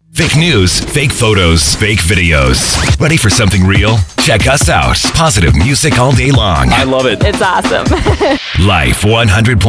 Fake news, fake photos, fake videos. Ready for something real? Check us out. Positive music all day long. I love it. It's awesome. Life 100.